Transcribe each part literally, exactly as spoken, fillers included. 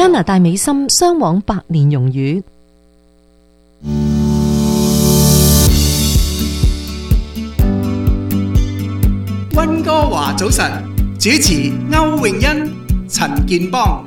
加拿大美心雙往百年榮譽。 溫哥華早晨，主持歐詠欣、陳健邦。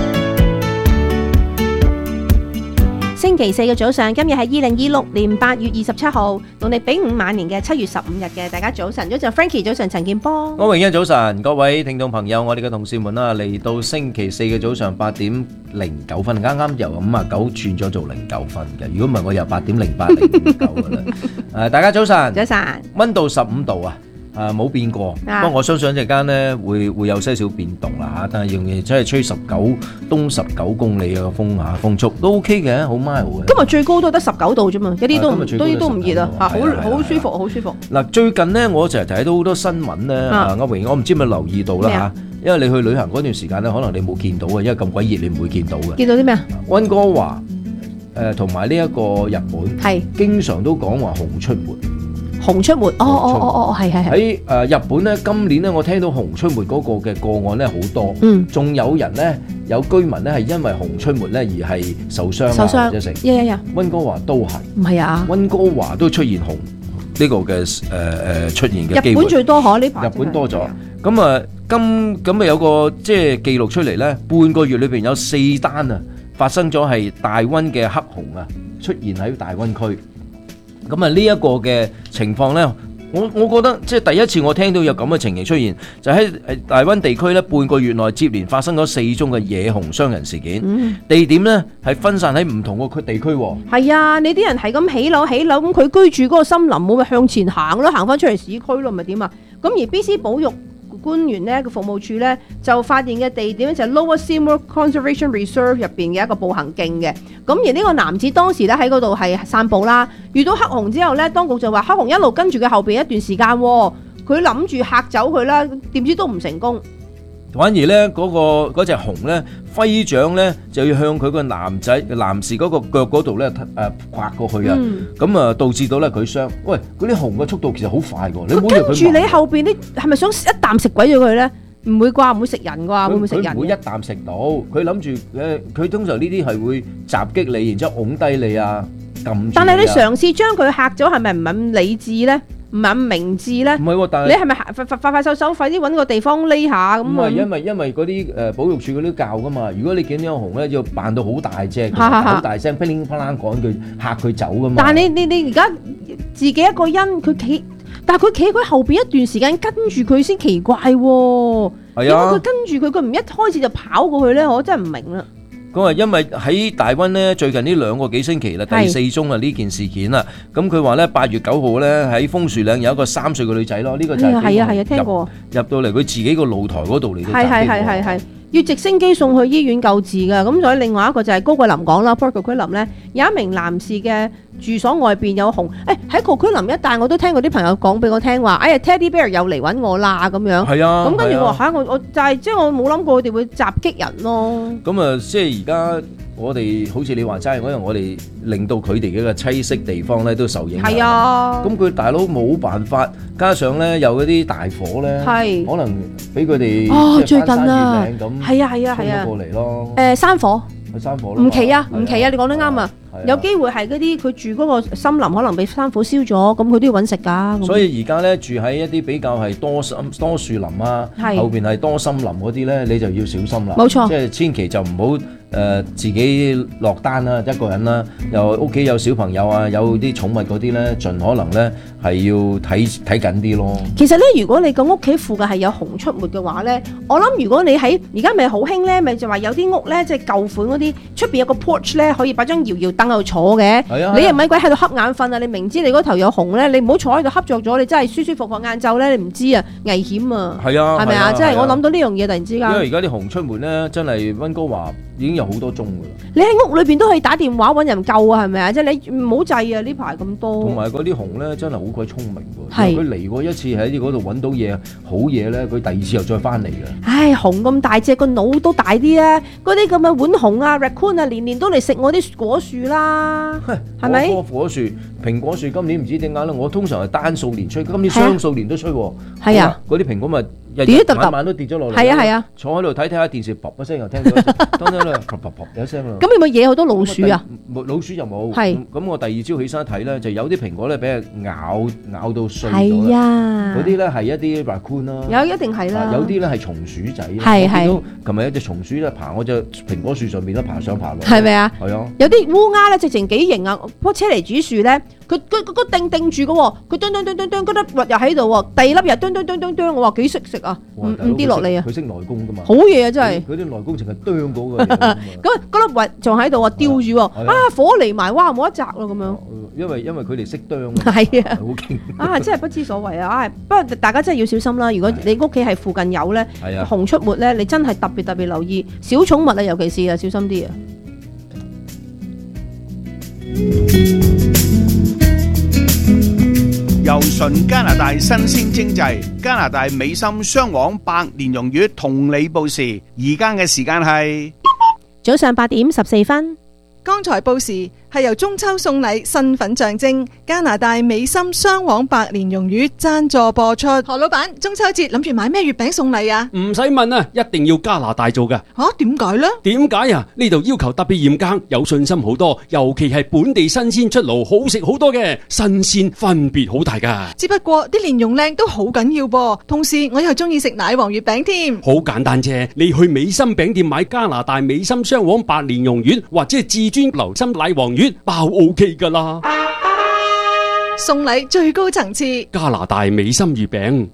星期四嘅早上，今日係二零二六年八月二十七號，農曆丙午晚年嘅七月十五日嘅，大家早晨，早晨 Frankie， 早晨陳健邦， 歐詠欣早晨，各位聽眾朋友，我哋嘅同事們啦，嚟到星期四嘅早上八點零九分，啱啱由五啊九轉咗做零九分嘅，如果唔係我又八點零八零九噶啦。誒，大家早晨， 早晨， 溫度十五度啊。誒冇變過，不過我相信一陣間咧會會有些少變動啦嚇，但係仍然真係吹十九東十九公里嘅風嚇風速都 OK 嘅，好 mild 嘅。 今日最高都得十九度啫嘛，一啲都唔都都唔熱啊嚇，好好舒服好舒服。 嗱，最近咧我成日睇到好多新聞咧，啊歐詠，我唔知咪留意到啦嚇，因為你去旅行嗰段時間咧，可能你冇見到嘅，因為咁鬼熱你唔會見到嘅。 見到啲咩啊？ 溫哥華誒同埋呢一個日本係經常都講話熊出沒。 熊出沒，哦哦哦哦，係係係。 喺誒日本咧，今年咧，我聽到熊出沒嗰個嘅個案咧好多， 嗯，仲有人咧，有居民咧係因為熊出沒咧而係受傷， 受傷， 或者成， 呀呀呀， 溫哥華都係， 唔係啊， 溫哥華都出現熊呢個嘅誒誒出現嘅機會。 日本最多可呢排， 日本多咗，咁啊今咁啊有個即係記錄出嚟咧，半個月裏邊有四單啊發生咗係大溫嘅黑熊啊出現喺大溫區。咁啊呢一個嘅情況呢，我我覺得即係第一次我聽到有咁嘅情形出現，就喺大溫地區呢，半個月內接連發生咗四宗嘅野熊傷人事件，嗯、地點呢係分散喺唔同個區地區。 係啊，你啲人係咁起樓起樓，咁佢居住嗰個森林冇咪向前行咯，行翻出嚟市區咯，咪點啊？咁而 B C 保育官員呢個服務處呢，就發現嘅地點就係 Lower Seymour Conservation Reserve 入邊嘅一個步行徑嘅。咁而呢個男子當時咧喺嗰度係散步啦，遇到黑熊之後呢，當局就話黑熊一路跟住佢後邊一段時間，佢諗住嚇走佢啦，點知都唔成功。 反而咧嗰、嗰個嗰隻熊咧揮掌咧就要向佢個男仔男士嗰個腳嗰度咧誒跨過去啊，咁啊、嗯、導致到咧佢傷。喂，嗰啲熊嘅速度其實好快㗎，你唔好以為佢跟住你後邊啲係咪想一啖食鬼咗佢咧？唔會啩，唔會食人啩，會唔會食人？佢唔會一啖食到，佢諗住誒，佢通常呢啲係會襲擊你，然之後擁低你啊，撳住你啊。但係你嘗試將佢嚇咗，係咪唔係咁理智咧？唔係咁明智咧？唔係喎，但係你係咪快快快手手快啲揾個地方匿下咁？唔係，因為因為嗰啲誒保育處嗰啲教噶嘛。如果你見到熊咧，要扮到好大隻，好大聲，噼哩啪啦趕佢嚇佢走噶嘛。但係你你你而家自己一個人，佢企，但係佢企喺佢後邊一段時間跟住佢先奇怪喎。係啊，因為佢跟住佢，佢唔一開始就跑過去咧，我真係唔明啦。咁啊，因為喺大溫咧，最近呢兩個幾星期啦，第四宗啊呢件事件啦。咁佢話咧，八月九號咧喺楓樹嶺有一個三歲嘅女仔咯，呢個就係係啊係啊，聽過入到嚟佢自己個露台嗰度嚟到襲擊。係係係係係，要直升機送去醫院救治噶。咁所以另外一個就係高桂林講啦 ，Port Coquitlam 咧有一名男士嘅住所外邊有熊。誒喺 Coquitlam一帶我都聽過啲朋友講俾我聽話，哎呀 Teddy Bear 又嚟揾我啦咁樣。係啊。咁跟住我話嚇我我就係即係我冇諗過佢哋會襲擊人咯。咁啊，即係而家。我哋好似你話齋，可能我哋令到佢哋嘅棲息地方咧都受影響。係啊，咁佢大佬冇辦法，加上咧有嗰啲大火咧，係可能俾佢哋哦最近啊，係啊係啊係啊，過嚟咯。誒山火，山火唔奇啊唔奇啊，你講得啱啊，有機會係嗰啲佢住嗰個森林可能被山火燒咗，咁佢都要揾食㗎。所以而家咧住喺一啲比較係多森多樹林啊，後邊係多森林嗰啲咧，你就要小心啦。冇錯，即係千祈就唔好。誒、呃、自己落單啦，一個人啦，又屋企有小朋友啊，有啲寵物嗰啲咧，盡可能咧係要睇睇緊啲咯。其實咧，如果你個屋企附近係有熊出沒嘅話咧，我諗如果你喺而家咪好興咧，咪就話有啲屋咧，即係舊款嗰啲出邊有個 porch 咧，可以擺張搖搖凳喺度坐嘅。係啊，你又咪鬼喺度瞌眼瞓啊！你明知你嗰頭有熊咧，你唔好坐喺度瞌着咗，你真係舒舒服服晏晝咧，你唔知啊，危險啊。係啊，係咪啊？即係我諗到呢樣嘢，突然之間。因為而家啲熊出沒咧，真係溫哥華已經有好多宗噶啦！你喺屋裏邊都可以打電話揾人救啊，係咪啊？即係你唔好制啊！呢排咁多。同埋嗰啲熊咧，真係好鬼聰明喎！係佢嚟過一次喺嗰度揾到嘢好嘢咧，佢第二次又再翻嚟嘅。唉，熊咁大隻，個腦都大啲啊！嗰啲咁嘅浣熊啊、raccoon 啊，年年都嚟食我啲果樹啦，係咪？棵果樹、蘋果樹今年唔知點解咧，我通常係單數年出，今年雙數年都出喎。係啊，嗰啲蘋果咪日跌得突突日晚晚都跌咗落嚟。 係啊係啊， 坐喺度睇睇下電視，噗一聲又聽到一聲，當當啦，噗噗噗有一聲啦。 咁有冇惹好多老鼠啊？ 冇老鼠就冇。 係咁我第二朝起身一睇咧，就有啲蘋果咧俾人咬咬到碎咗係啦。 啊， 嗰啲咧係一啲 raccoon 啦。 有一定係啦， 有啲咧係松鼠仔。 係係。 我見到琴日有隻松鼠咧爬我隻蘋果樹上面咧爬上爬落。 係咪啊？ 係啊。 有啲烏鴉咧直情幾型啊！棵車厘子樹咧，佢佢佢個定定住嘅喎，佢啄啄啄啄啄嗰粒核又喺度喎，第二粒又啄啄啄啄啄，我話幾識食啊！唔唔跌落嚟啊！ 佢識內功噶嘛？ 好嘢啊！真係。 佢啲內功淨係啄嗰個。 咁嗰粒核仲喺度啊，吊住喎！啊，火嚟埋，哇，冇得擲咯咁樣。 因為因為佢哋識啄。 係啊。 好勁。 啊，真係不知所謂啊！啊，不過大家真係要小心啦。如果你屋企係附近有咧，熊出沒咧，你真係特別特別留意小寵物啊，尤其是啊，小心啲啊！ 由純加拿大新鮮精製加拿大美心雙黃白蓮蓉魚同你報時，而家嘅時間係早上八點十四分。 剛才報時係由中秋送禮身份象徵加拿大美心雙黃白蓮蓉魚贊助播出。何老闆，中秋節諗住買咩月餅送禮啊？ 唔使問啊，一定要加拿大做㗎。 吓，點解呢？ 點解啊？呢度要求特別嚴格，有信心好多，尤其係本地新鮮出爐，好食好多嘅，新鮮分別好大㗎。 只不過啲蓮蓉靚都好緊要噃，同時我又中意食奶黃月餅添。 好簡單啫，你去美心餅店買加拿大美心雙黃白蓮蓉丸或者係至尊流心奶黃丸，包 OK 㗎啦。 送禮最高層次， 加拿大美心月餅。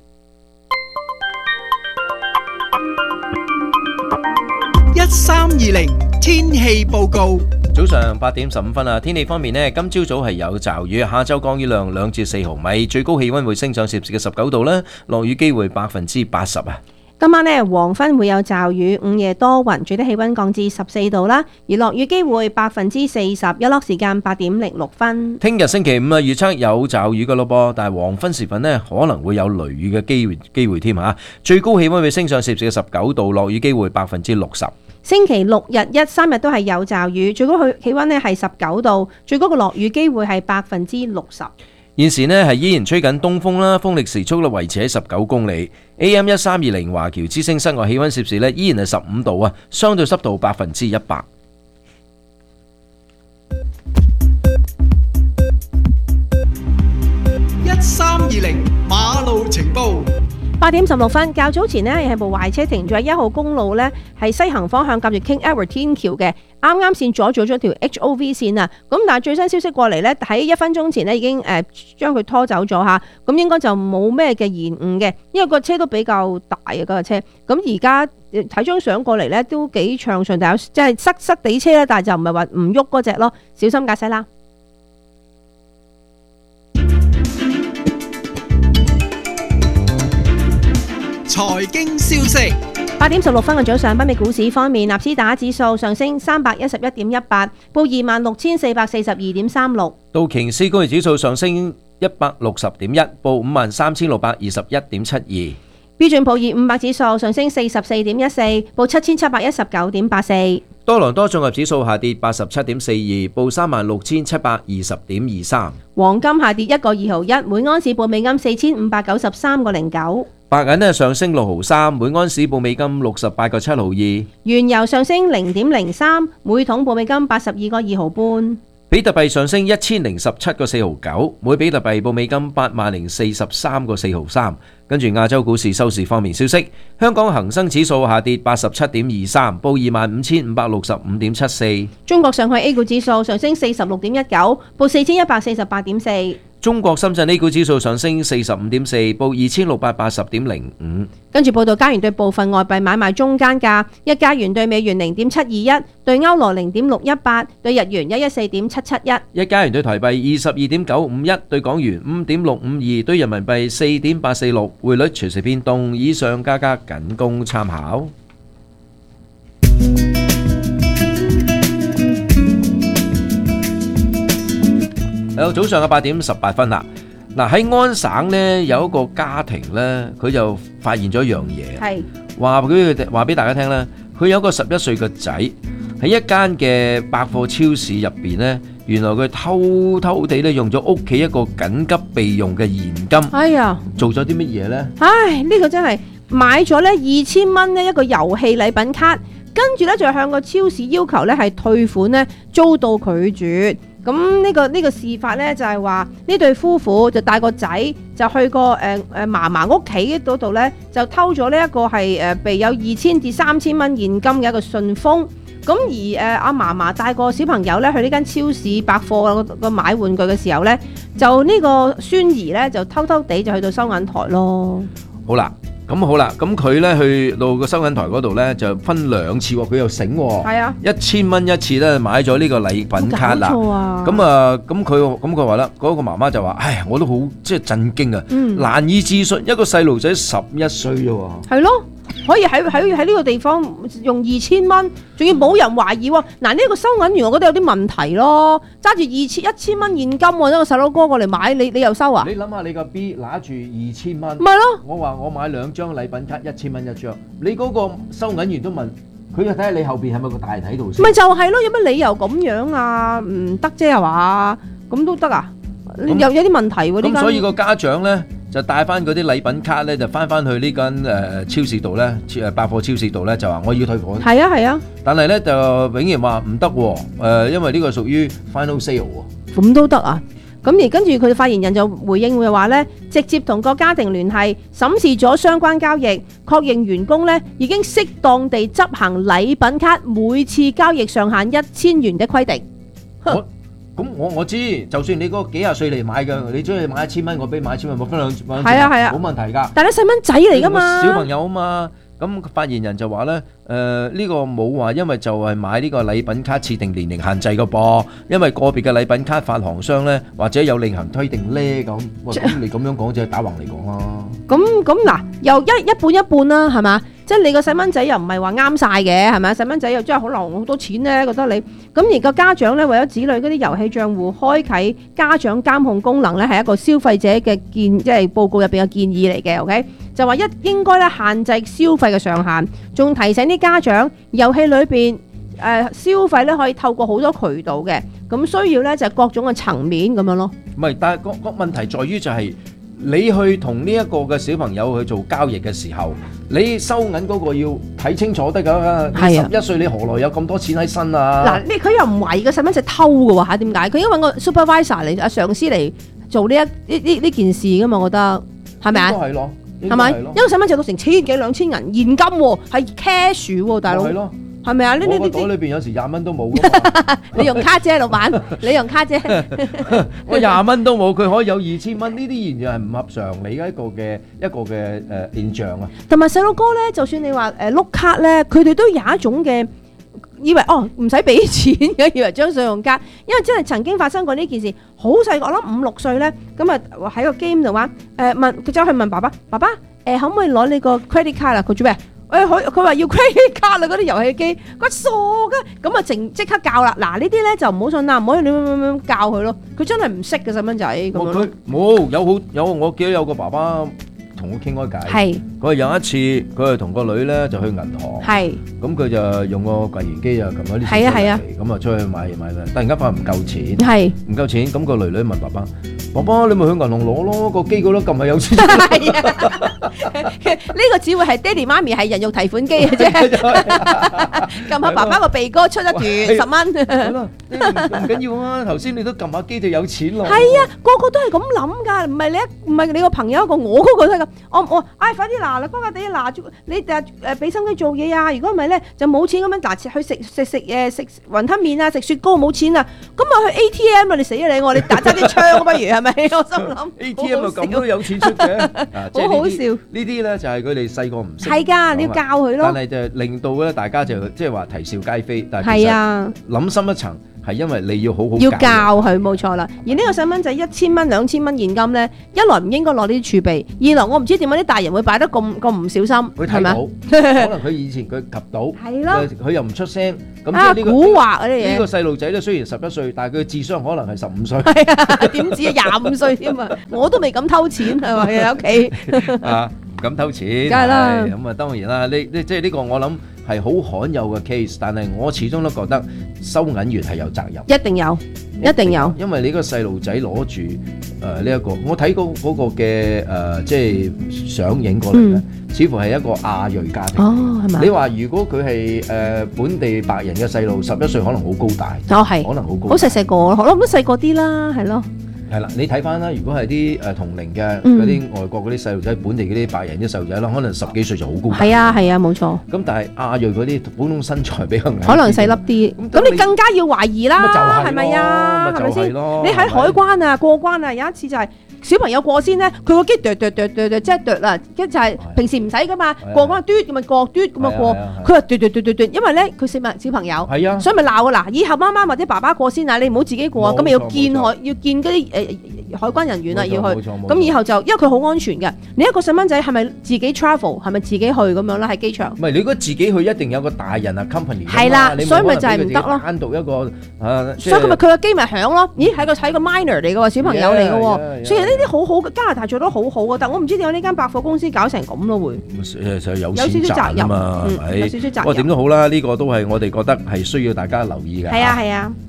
一三二零天氣報告。 早上八點十五分啊，天氣方面呢，今朝早係有驟雨，下晝降雨量兩至四毫米，最高氣溫會升上攝氏嘅十九度啦，落雨機會百分之八十啊。 今晚呢，黃昏會有驟雨，午夜多雲，最低氣溫降至十四度啦，而落雨機會百分之四十，日落時間八點零六分。 聽日星期五啊，預測有驟雨噶咯噃，但係黃昏時分呢，可能會有雷雨嘅機會機會添吓，最高氣溫會升上攝氏嘅十九度，落雨機會百分之六十。 星期六日一三日都係有驟雨，最高氣氣溫呢係十九度，最高嘅落雨機會係百分之六十。 現時呢係依然吹緊東風啦，風力時速咧維持喺十九公里。A M 一三二零華僑之聲室外氣溫攝氏呢依然係十五度啊，相對濕度百分之一百。 一三二零馬路情報。 八點十六分，較早前呢係部壞車停咗喺一號公路呢係西行方向，夾住 King Edward 天橋嘅，啱啱線阻咗咗條 H O V 線啊！咁但係最新消息過嚟呢，喺一分鐘前呢已經誒將佢拖走咗嚇，咁應該就冇咩嘅延誤嘅，因為個車都比較大啊嗰個車。咁而家睇張相過嚟呢都幾暢順，但有即係塞塞地車啦，但係就唔係話唔喐嗰隻咯，小心駕駛啦。 財經消息。 八點十六分嘅早上，北美股市方面，納斯達克指數上升三百一十一點一八，報二萬六千四百四十二點三六。 道瓊斯工業指數上升一百六十點一，報五萬三千六百二十一點七二。 標準普爾五百指數上升四十四點一四，報七千七百一十九點八四。 多倫多綜合指數下跌八十七點四二，報三萬六千七百二十點二三。 黃金下跌一個二毫一，每安士報美金四千五百九十三個零九。 白銀呢上升六毫三，每安士報美金六十八個七毫二。 原油上升零點零三，每桶報美金八十二個二毫半。 比特幣上升一千零十七個四毫九，每比特幣報美金八萬零四十三個四毫三。跟住亞洲股市收市方面消息，香港恒生指數下跌八十七點二三，報二萬五千五百六十五點七四。 中國上海 A 股指數上升四十六點一九，報四千一百四十八點四。 中國深圳 A 股指數上升四十五點四，報二千六百八十點零五。 跟住報道加元對部分外幣買賣中間價：一加元對美元零點七二一，對歐羅零點六一八，對日元一一四點七七一。 一加元對台幣二十二點九五一，對港元五點六五二，對人民幣四點八四六。匯率隨時變動，以上價格僅供參考。有早上嘅八點十八分啦。嗱，喺安省呢有一個家庭呢，佢就發現咗一樣嘢， 係話俾佢話俾大家聽呢，佢有一個十一歲嘅仔喺一間嘅百貨超市入邊呢，原來佢偷偷地咧用咗屋企一個緊急備用嘅現金。 哎呀， 做咗啲乜嘢呢？ 唉，呢個真係買咗咧二千蚊呢一個遊戲禮品卡，跟住咧就向個超市要求咧係退款咧，遭到拒絕。咁呢個呢個事發咧就係話呢對夫婦就帶個仔就去個誒誒嫲嫲屋企嗰度咧，就偷咗呢一個係誒備有二千至三千蚊現金嘅一個信封。咁而誒阿嫲嫲帶個小朋友咧去呢間超市百貨個買玩具嘅時候咧，就呢個孫兒咧就偷偷地就去到收銀台咯。 好啦。咁好啦，咁佢咧去到個收銀台嗰度咧，就分兩次喎，佢又醒喎， 係啊， 一千蚊一次咧買咗呢個禮品卡啦。 冇錯啊！ 咁啊，咁佢咁佢話啦，嗰個媽媽就話：唉，我都好即係震驚啊， 嗯難以置信，一個細路仔十一歲啫喎。 係咯。可以喺喺喺呢個地方用二千蚊，仲要冇人懷疑喎。嗱，呢個收銀員我覺得有啲問題咯，揸住二千一千蚊現金喎，一個細佬哥過嚟買，你你又收啊？ 你諗下，你個 B 拿住二千蚊， 咪咯？ 我話我買兩張禮品卡，一千蚊一張，你嗰個收銀員都問，佢就睇下你後邊係咪個大人喺度先？ 咪就係咯，有乜理由咁樣啊？唔得啫係嘛？咁都得啊？有有啲問題喎呢間。 咁所以個家長咧。就帶翻嗰啲禮品卡咧，就翻翻去呢間誒超市度咧，誒百貨超市度咧，就話我要退款。 係啊係啊， 但係咧就永然話唔得喎，誒因為呢個屬於 final sale 喎。 咁都得啊？咁而跟住佢發言人就回應嘅話咧，直接同個家庭聯繫，審視咗相關交易，確認員工咧已經適當地執行禮品卡每次交易上限一千元的規定。 咁我我知，就算你嗰個幾廿歲嚟買嘅，你中意買一千蚊，我俾買一千蚊，我分兩蚊， 係啊係啊， 冇問題㗎。 但係你細蚊仔嚟㗎嘛， 小朋友啊嘛。咁發言人就話咧，誒、呃、呢、呢個冇話，因為就係買呢個禮品卡設定年齡限制嘅噃，因為個別嘅禮品卡發行商咧，或者有另行推定咧咁。咁你咁樣講就係打橫嚟講啦。 咁咁嗱，又一一半一半啦，係嘛？即係你個細蚊仔又唔係話啱晒嘅，係咪？細蚊仔又真係可能好多錢咧，覺得你咁而個家長咧為咗子女嗰啲遊戲賬戶開啓家長監控功能咧，係一個消費者嘅建即係報告入邊嘅建議嚟嘅 ，OK？就話一應該咧限制消費嘅上限，仲提醒啲家長遊戲裏邊誒消費咧可以透過好多渠道嘅，咁需要咧就係各種嘅層面咁樣咯。唔係，但係個個問題在於就係。你去同呢一個嘅小朋友去做交易嘅時候，你收銀嗰個要睇清楚得㗎。係啊，十一歲你何來有咁多錢喺身啊？嗱，你佢又唔懷疑個細蚊仔偷嘅喎嚇？點解？佢應該揾個 supervisor 嚟，阿上司嚟做呢一呢呢呢件事㗎嘛？我覺得係咪啊？應該係咯，係咪？因為細蚊仔到成千幾兩千銀現金喎，係 cash 喎，大佬。係咯。係咪啊？呢呢呢袋裏邊有時廿蚊都冇㗎嘛。 你用卡啫，老闆，你用卡啫。 我廿蚊都冇，佢可以有二千蚊，呢啲完全係唔合常理嘅一個嘅一個嘅誒現象啊。 同埋細路哥咧，就算你話誒碌卡咧，佢哋都有一種嘅以為哦唔使俾錢嘅，以為張信用卡，因為真係曾經發生過呢件事，好細個，我諗五六歲咧，咁啊喺個 game 度玩誒問佢走去問爸爸，爸爸誒可唔可以攞你個 credit card 啊？佢做咩？誒佢佢話要 credit card 啦，嗰啲遊戲機，佢傻噶，咁啊淨即刻教啦。嗱呢啲咧就唔好信啦，唔可以點點點點教佢咯。佢真係唔識嘅細蚊仔咁樣。 佢冇有好有，我記得有個爸爸同我傾開偈。係。佢有一次佢係同個女咧就去銀行。係。咁佢就用個櫃員機啊撳咗啲錢出嚟。係啊係啊。咁啊出去買買嘅，突然間發現唔夠錢。係。唔夠錢，咁個女女問爸爸：爸爸你咪去銀行攞咯，個機嗰度撳係有錢。係啊。呢個只會係爹哋媽咪係人肉提款機嘅啫，撳下爸爸個鼻哥出一段十蚊。唔緊要啊，頭先你都撳下機就有錢咯。係啊，個個都係咁諗㗎，唔係你唔係你個朋友一個，我嗰個都係咁。我我唉，快啲嗱嗱，乖乖地嗱住你誒誒俾心機做嘢啊！如果唔係咧，就冇錢咁樣嗱，去食食食誒食雲吞麵啊，食雪糕冇錢啊，咁啊去 A T M 啊！你死啊你我，你打揸啲槍不如係咪？我心諗 A T M 啊咁都有錢出嘅，好好笑。呢啲咧就係佢哋細個唔識，係㗎，你要教佢咯。但係就令到咧，大家就即係話啼笑皆非。但係其實諗深一層，係因為你要好好要教佢，冇錯啦。而呢個細蚊仔一千蚊、兩千蚊現金咧，一來唔應該攞呢啲儲備，二來我唔知點解啲大人會擺得咁咁唔小心，佢睇到，可能佢以前佢及到，係咯，佢又唔出聲。咁啊，蠱惑嗰啲嘢。呢個細路仔咧雖然十一歲，但係佢嘅智商可能係十五歲。係啊，點知啊廿五歲添啊？我都未敢偷錢係咪喺屋企啊？咁偷錢，梗係啦。咁啊，當然啦。呢呢即係呢個我諗係好罕有嘅 case，但係我始終都覺得收銀員係有責任，一定有。 一定有， 因為你個細路仔攞住誒呢一個，我睇嗰嗰個嘅誒、呃、即係相影過嚟咧，嗯、似乎係一個亞裔家庭。 哦，係咪？ 你話如果佢係誒本地白人嘅細路，十一歲可能好高大， 哦係， 可能好高大， 好細細個，我諗都細個啲啦，係咯。 係啦，你睇翻啦，如果係啲誒同齡嘅嗰啲外國嗰啲細路仔，本地嗰啲白人啲細路仔啦，可能十幾歲就好高大。 係啊係啊，冇錯。 咁但係亞裔嗰啲普通身材比較矮， 可能細粒啲。咁你更加要懷疑啦，係咪啊？係咪先？你喺海關啊過關啊，有一次就係小朋友過先咧，佢個機剁剁剁剁剁即係剁啦，跟住就係平時唔使噶嘛，過關嘟咁咪過嘟咁咪過，佢話剁剁剁剁剁，因為咧佢小朋小朋友，係啊，所以咪鬧啊嗱，以後媽媽或者爸爸過先啊，你唔好自己過啊，咁咪要見海要見嗰啲誒。海關人員啊，要去，咁以後就因為佢好安全嘅。你一個細蚊仔係咪自己 travel，係咪自己去咁樣啦？喺機場。唔係，你如果自己去，一定有個大人啊 company。係啦，所以咪就係唔得咯。單獨一個啊，所以佢咪佢個機咪響咯？咦，係個係個 minor 嚟嘅喎，小朋友嚟嘅喎。所以呢啲好好嘅加拿大做得好好嘅，但我唔知點解呢間百貨公司搞成咁咯會。誒有少少責任啊，有少少責任。不過點都好啦，呢個都係我哋覺得係需要大家留意嘅。係啊係啊。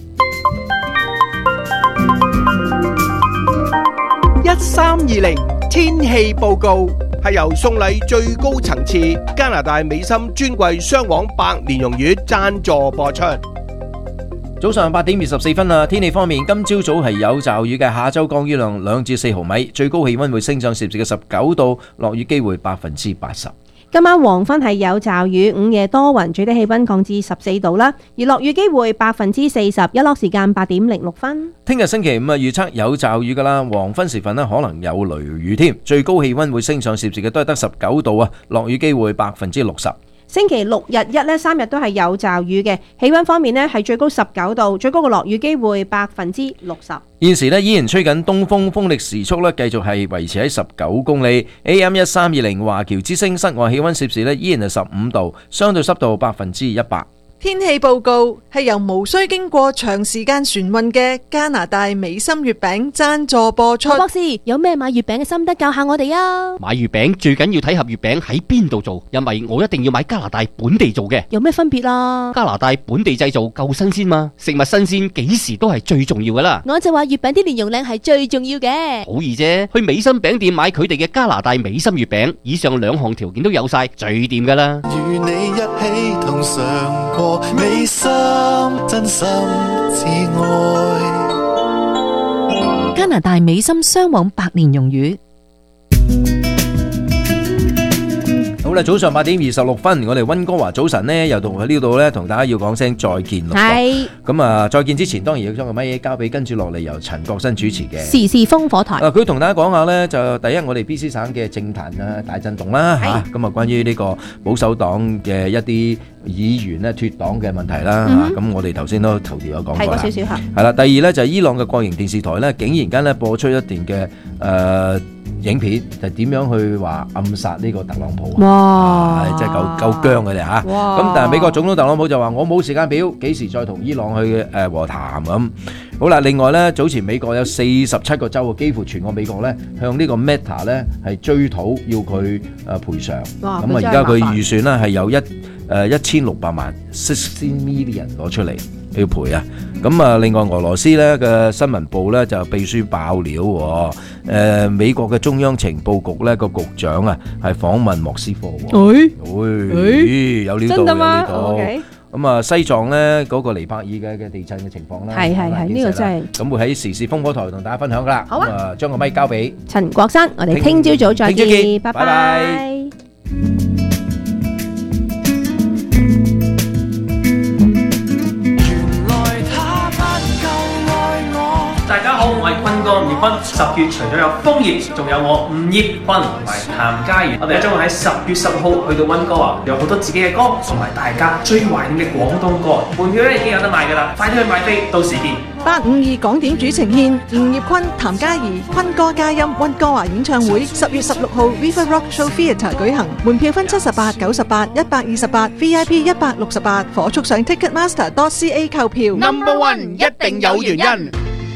一三二零天氣報告係由送禮最高層次加拿大美心專櫃雙黃白蓮蓉月贊助播出。 早上八點二十四分啦，天氣方面，今朝早係有驟雨嘅，下晝降雨量兩至四毫米，最高氣溫會升上攝氏嘅十九度，落雨機會百分之八十。 今晚黃昏係有驟雨，午夜多雲，最低氣溫降至十四度啦，而落雨機會百分之四十，日落時間八點零六分。聽日星期五啊，預測有驟雨噶啦，黃昏時分呢可能有雷雨添，最高氣溫會升上攝氏嘅都係得十九度啊，落雨機會百分之六十。星期六日一呢三日都係有驟雨嘅，氣溫方面呢係最高十九度，最高嘅落雨機會百分之六十。現時呢依然吹緊東風，風力時速呢繼續係維持喺十九公里。A M 一三二零華僑之聲室外氣溫攝氏呢依然係十五度，相對濕度百分之一百。 天氣報告係由無需經過長時間船運嘅加拿大美心月餅贊助播出。 博士有咩買月餅嘅心得教下我哋啊？ 買月餅最緊要睇盒月餅喺邊度做，因為我一定要買加拿大本地做嘅。 有咩分別啊？ 加拿大本地製造夠新鮮嘛，食物新鮮幾時都係最重要噶啦。 我就話月餅啲蓮蓉靚係最重要嘅。 好易啫，去美心餅店買佢哋嘅加拿大美心月餅，以上兩項條件都有晒，最掂噶啦。 與你一起同嘗過美心真心至愛。 加拿大美心雙黃白蓮蓉魚。 好啦，早上八點二十六分，我哋溫哥華早晨呢，又同喺呢度咧，同大家要講聲再見咯。係。咁啊，再見之前，當然要將個咪交俾跟住落嚟由陳國新主持嘅時事烽火台。啊， 佢同大家講下呢，就第一，我哋 B C 省嘅政壇啊大震動啦嚇。咁啊，關於呢個保守黨嘅一啲議員咧脫黨嘅問題啦嚇。咁我哋頭先都頭條有講過啦。睇過少少嚇。係啦，第二呢，就係伊朗嘅國營電視台呢，竟然間咧播出一段嘅誒影片，就點樣去話暗殺呢個特朗普。哇！真係夠夠僵嘅哋嚇。咁但係美國總統特朗普就話：我冇時間表，幾時再同伊朗去誒和談咁。好啦，另外咧，早前美國有四十七個州，幾乎全個美國咧向呢個 Meta 咧係追討要佢誒賠償。咁啊，而家佢預算咧係有一誒一千六百萬 sixteen million 攞出嚟要賠啊。咁啊，另外俄羅斯咧嘅新聞部咧就秘書爆料，誒美國嘅中央情報局咧個局長啊係訪問莫斯科。誒誒，有料到有料到。咁啊，西藏咧嗰個尼泊爾嘅嘅地震嘅情況啦，係係係呢個真係。咁會喺時事風火台同大家分享噶啦。好啊，將個咪交俾陳國生，我哋聽朝早再見，拜拜。 大家好，我係坤哥吳業坤。十月除咗有楓葉，仲有我吳業坤同埋譚嘉儀。我哋將會喺十月十號去到溫哥華，有好多自己嘅歌，同埋大家最懷念嘅廣東歌。門票咧已經有得賣噶啦，快啲去買飛，到時見。 八五二港點主呈獻吳業坤、譚嘉儀、坤哥嘉音溫哥華演唱會，十月十六號 River Rock Show Theatre 舉行。門票分七十八、九十八、一百二十八 ，V I P 一百六十八，火速上 Ticketmaster dot C A 購票。 Number One 一定有原因。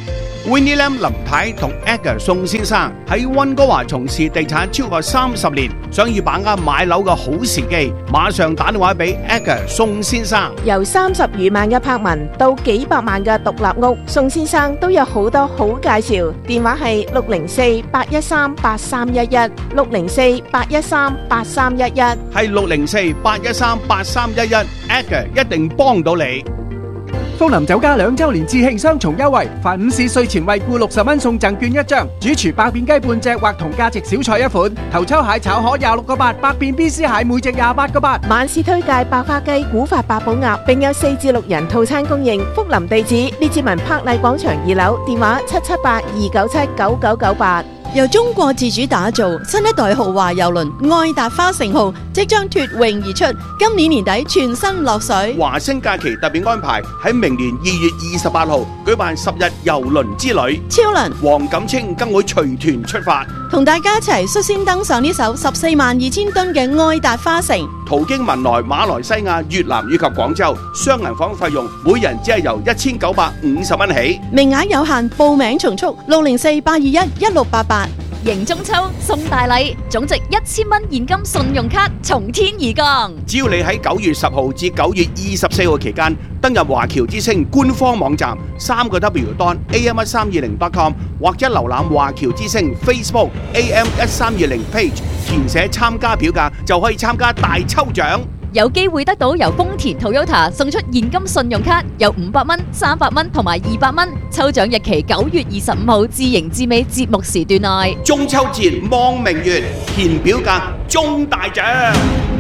Winnie Lam 林太同 Edgar 宋先生喺溫哥華從事地產超過三十年，想要把握買樓嘅好時機，馬上打電話俾 Edgar 宋先生。 由三十餘萬嘅柏文到幾百萬嘅獨立屋，宋先生都有好多好介紹。電話係六零四八一三八三一一，六零四八一三八三一一， 係六零四八一三八三一一 ，Edgar 一定幫到你。 福林酒家兩週年致慶雙重優惠，凡午市稅前惠顧六十蚊送贈券一張，主廚百變雞半隻或同價值小菜一款，頭抽蟹炒河廿六個八，百變 B C 蟹每隻廿八個八。 晚市推介白花雞、古法八寶鴨，並有四至六人套餐供應。福林地址：列治文柏麗廣場二樓，電話七七八二九七九九九八。 由中國自主打造新一代豪華郵輪愛達花城號即將脫穎而出，今年年底全新落水。 華星假期特別安排喺明年二月二十八號舉辦十日郵輪之旅， 超輪黃錦清更會隨團出發， 同大家一齊率先登上呢艘十四萬二千噸嘅愛達花城， 途經文萊、馬來西亞、越南以及廣州，雙人房費用每人只係由一千九百五十蚊起， 名額有限，報名從速，六零四八二一一六八八。 迎中秋送大禮，總值一千蚊現金信用卡從天而降。 只要你喺九月十號至九月二十四號期間登入華僑之星官方網站三個 W dot A M 一三二零 dot com 或者瀏覽華僑之星 Facebook A M 一三二零 page， 填寫參加表格就可以參加大抽獎。 有機會得到由豐田 Toyota 送出現金信用卡，有五百蚊、三百蚊同埋二百蚊。抽獎日期九月二十五號至迎至尾節目時段內。 中秋節望明月，填表格中大獎。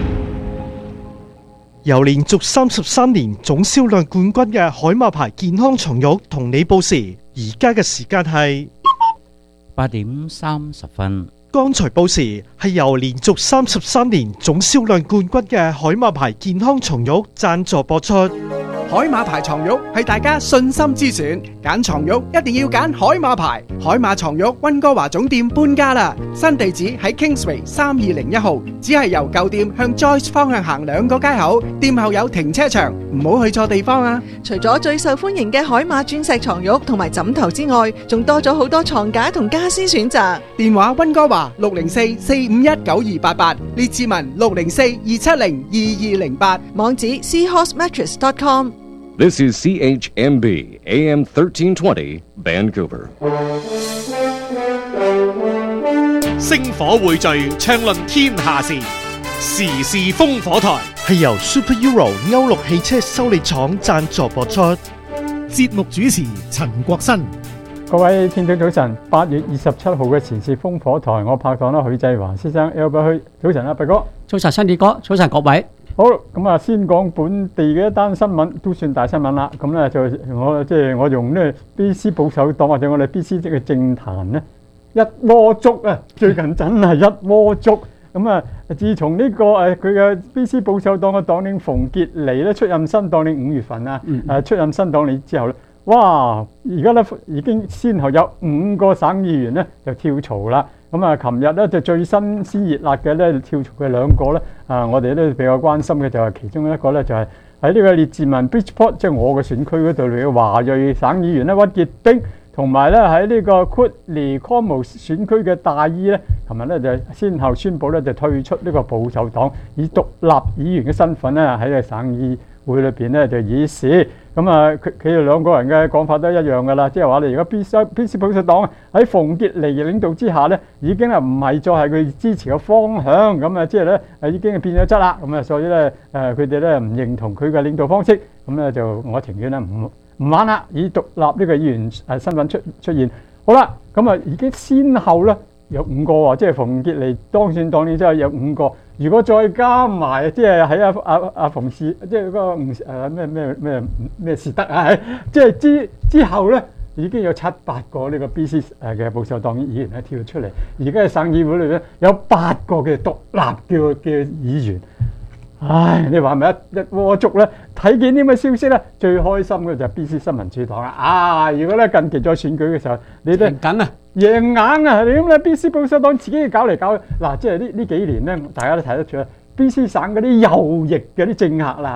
由連續三十三年總銷量冠軍嘅海馬牌健康床褥同你報時，而家嘅時間係八點三十分。 剛才報時係由連續三十三年總銷量冠軍嘅海馬牌健康床褥贊助播出。 海馬牌床褥係大家信心之選，揀床褥一定要揀海馬牌。海馬床褥溫哥華總店搬家啦，新地址喺 Kingsway 三二零一號，只係由舊店向 Joyce 方向行兩個街口，店後有停車場，唔好去錯地方啊！ 除咗最受歡迎嘅海馬鑽石床褥同埋枕頭之外，仲多咗好多床架同家私選擇。 電話溫哥華六零四四五一九二八八，列治文六零四二七零二二零八， 網址 seahorse mattress dot com。 This is C H M B A M thirteen twenty Vancouver。 星火匯聚，暢論天下事，時事烽火台係由 Super Euro 歐陸汽車修理廠贊助播出。 節目主持陳國新。 各位聽眾早晨，八月二十七號嘅時事烽火台，我拍檔啦許繼華先生 Albert 許，早晨啊，畢哥， 早晨新傑哥，早晨各位。 好，咁啊，先講本地嘅一單新聞，都算大新聞啦。咁咧就我即係我用咧 B C 保守黨或者我哋 B C 即係政壇咧一鍋粥啊！最近真係一鍋粥。咁啊，自從呢個誒佢嘅 B C 保守黨嘅黨領馮傑尼咧出任新黨領五月份啊，誒出任新黨領之後咧，哇！而家咧已經先後有五個省議員咧就跳槽啦。咁啊，琴日咧就最新鮮熱辣嘅咧跳槽嘅兩個咧，啊，我哋咧比較關心嘅就係其中一個咧就係喺呢個列治文 Bridgeport， 即係我嘅選區嗰度嚟嘅華裔省議員咧屈傑冰，同埋咧喺呢個 Cooley Cromwell 選區嘅大伊咧，琴日咧就先後宣布咧就退出呢個保守黨，以獨立議員嘅身份咧喺個省議會裏邊咧就議事。咁啊，佢佢哋兩個人嘅講法都一樣㗎啦，即係話你而家 B C B C 保守黨喺馮傑尼領導之下咧，已經係唔係再係佢支持嘅方向，咁啊，即係咧誒已經係變咗質啦，咁啊，所以咧誒佢哋咧唔認同佢嘅領導方式，咁咧就我情願咧唔唔玩啦，以獨立呢個議員誒身份出出現。好啦，咁啊已經先後咧有五個喎，即係馮傑尼當選黨領之後有五個。如果再加埋，即係喺阿阿阿馮士，即係嗰個吳誒咩咩咩咩士德啊，即係之之後咧，已經有七八個呢個 B C 誒嘅保守黨議員咧跳出嚟。而家喺省議會裏邊有八個嘅獨立嘅嘅議員。唉，你話係咪一一鍋粥咧？睇見啲咁嘅消息咧，最開心嘅就係 B C 新民主黨啦。啊，如果咧近期再選舉嘅時候，你都贏緊啊，贏硬啊！你咁咧 B C 保守黨自己搞嚟搞去，嗱，即係呢呢幾年咧，大家都睇得出 B C 省嗰啲右翼嗰啲政客啦，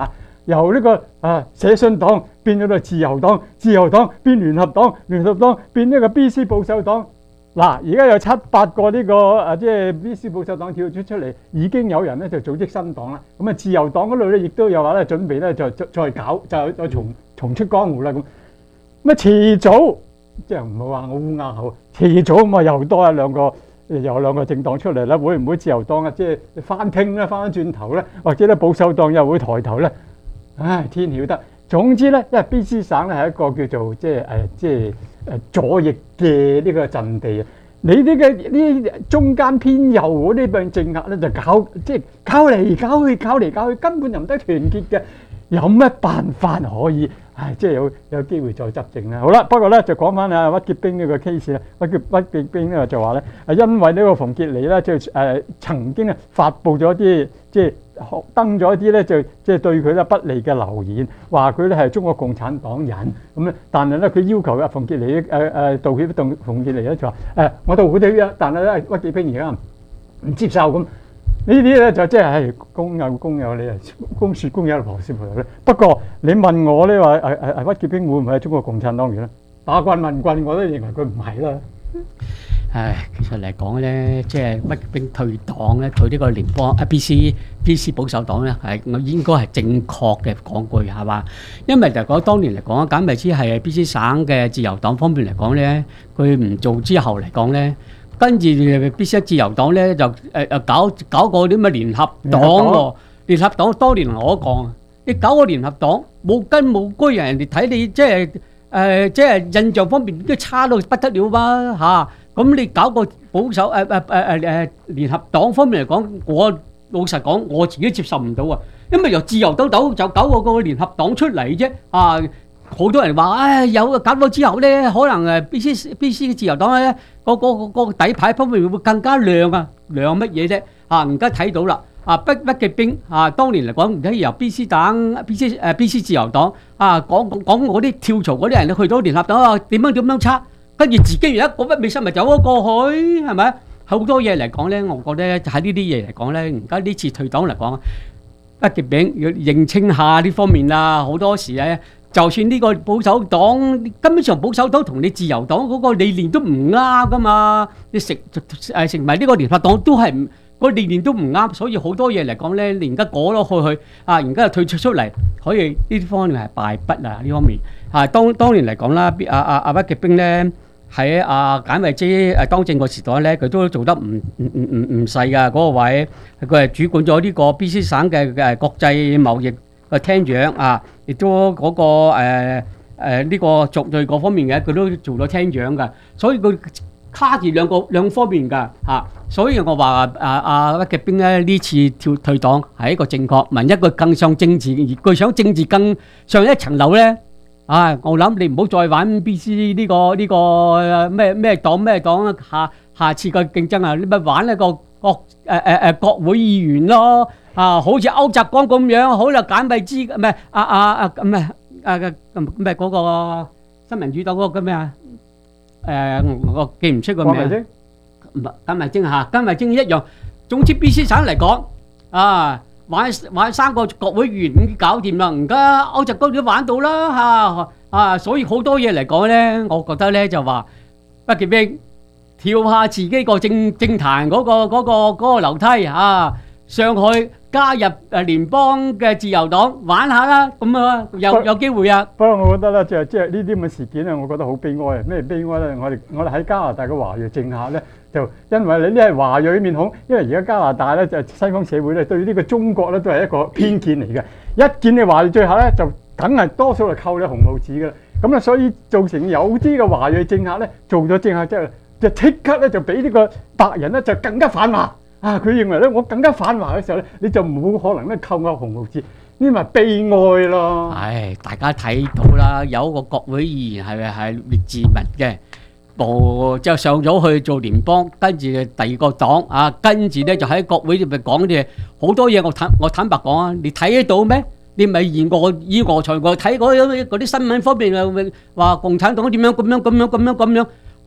由呢個啊社信黨變咗到自由黨，自由黨變聯合黨，聯合黨變呢個 B C 保守黨。嗱，而家有七八個呢、這個啊，即係 B C 保守黨跳咗出嚟，已經有人咧就組織新黨啦。咁啊，自由黨嗰度咧亦都有話咧準備咧就再再搞，就再重重出江湖啦。咁咁啊，遲早即係唔好話我烏鴉口，遲早咁啊又多一兩個，有兩個政黨出嚟啦。會唔會自由黨啊即係翻傾咧，翻轉頭咧，或者咧保守黨又會抬頭咧？唉，天曉得。總之咧，因為 B C 省咧係一個叫做即係誒即係。誒左翼嘅呢個陣地啊！你呢個呢中間偏右嗰啲病政客咧就搞即係搞嚟搞去，搞嚟搞去，根本就唔得團結嘅。有咩辦法可以？唉，即係有有機會再執政啦。好啦，不過咧就講翻啊屈潔冰呢個 case 啦。屈潔屈潔冰咧就話咧，係因為呢個馮傑尼咧就誒曾經咧發布咗啲即係。登咗一啲咧就即係對佢咧不利嘅留言，話佢咧係中國共產黨人咁咧，但係咧佢要求阿馮傑尼誒誒道歉，鄧馮傑尼咧就話誒我道歉啊，但係咧屈潔冰而家唔接受咁，呢啲咧就即係係公有公有理啊，公説公有，婆説婆有咧。不過你問我咧話誒誒誒屈潔冰會唔會係中國共產黨員咧？打棍問棍我都認為佢唔係啦。 誒，其實嚟講咧，即係屈潔冰退黨咧，退呢個聯邦啊 B C B C 保守黨咧，係我應該係正確嘅講句係嘛？因為嚟講當年嚟講，簡咪之係 B C 省嘅自由黨方面嚟講咧，佢唔做之後嚟講咧，跟住 B C 自由黨咧就誒誒搞搞個啲咁嘅聯合黨喎，聯合黨當年我講，你搞個聯合黨冇根冇據，人哋睇你即係誒即係印象方面都差到不得了吧嚇。咁你搞個保守誒誒誒誒誒聯合黨方面嚟講，我老實講我自己接受唔到啊，因為由自由黨黨就搞個個聯合黨出嚟啫啊！好多人話唉有搞到之後咧，可能誒 B C B C 嘅自由黨咧，個個個底牌方面會更加亮啊！亮乜嘢啫？啊，而家睇到啦啊！屈屈潔冰啊，當年嚟講唔睇由 B C 黨 B C 誒 B C 自由黨啊講講講嗰啲跳槽嗰啲人去到聯合黨啊點樣點樣差。跟住自己而家嗰筆美心咪走咗過去，係咪？好多嘢嚟講咧，我覺得喺呢啲嘢嚟講咧，而家呢次退黨嚟講，屈潔冰要認清下呢方面啦。好多時咧，就算呢個保守黨，根本上保守黨同你自由黨嗰個理念都唔啱噶嘛。你成誒成為呢個聯合黨都係唔個理念都唔啱，所以好多嘢嚟講咧，你而家過咗去去啊，而家又退出出嚟，可以呢啲方面係敗筆啊！呢方面啊，當當年嚟講啦，阿阿阿屈潔冰咧。喺阿簡惠枝誒當政個時代咧，佢都做得唔唔唔唔唔細噶嗰個位，佢係主管咗呢個 B C 省嘅嘅國際貿易嘅廳長啊，亦都嗰個誒誒呢個族裔嗰方面嘅，佢都做咗廳長噶，所以佢卡住兩個兩方面噶嚇，所以我話阿阿屈潔冰咧呢次跳退黨係一個正確，問一個更上政治，而佢想政治更上一層樓咧。啊！我諗你唔好再玩 B C 呢個呢個咩咩黨咩黨，下下次嘅競爭啊！你咪玩一個國誒誒誒國會議員咯啊！好似歐澤光咁樣，好啦簡惠枝唔係啊啊啊唔係啊咩嗰個新民主黨嗰個叫咩啊？誒我記唔出個名。唔係簡惠枝嚇，簡惠枝一樣。總之 B C 省嚟講啊。玩玩三個國會議員已經搞掂啦，而家歐澤光都玩到啦嚇啊！所以好多嘢嚟講咧，我覺得咧就話屈潔冰跳下自己個政政壇嗰個嗰個嗰個樓梯啊，上去加入誒聯邦嘅自由黨玩下啦，咁啊有有機會啊！ 不過我覺得咧，就係即係呢啲咁嘅事件咧，我覺得好悲哀啊！咩悲哀咧？我哋我哋喺加拿大嘅華裔政客咧。就因為你呢係華裔面孔，因為而家加拿大咧就西方社會咧對呢個中國咧都係一個偏見嚟嘅，一見你華裔最後咧就梗係多數係扣你紅帽子㗎啦。咁啊，所以造成有啲嘅華裔政客咧做咗政客之後，就即刻咧就俾呢個白人咧就更加反華啊！佢認為咧我更加反華嘅時候咧，你就冇可能咧扣我紅帽子，呢咪悲哀咯。 唉，大家睇到啦，有個國會議員係咪係列治文嘅？部就上咗去做聯邦，跟住第二個黨啊，跟住咧就喺國會入邊講啲嘢，好多嘢我坦我坦白講啊，你睇得到咩？你咪以我以我才我睇嗰嗰啲新聞方面啊，話共產黨點樣咁樣咁樣咁樣咁樣，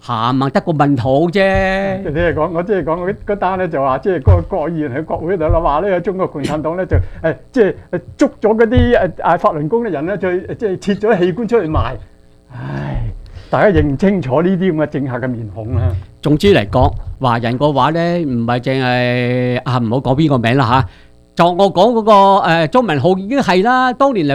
鹹啊得個問號啫。 你係講我即係講嗰嗰單咧，就話即係嗰個國議員喺國會度啦，話呢個中國共產黨咧就誒即係誒捉咗嗰啲誒誒法輪功嘅人咧，就即係切咗器官出去賣。唉，大家認清楚呢啲咁嘅政客嘅面孔啦。 總之嚟講，華人嘅話咧，唔係淨係啊，唔好講邊個名啦嚇。就我講嗰個誒莊文浩已經係啦，當年嚟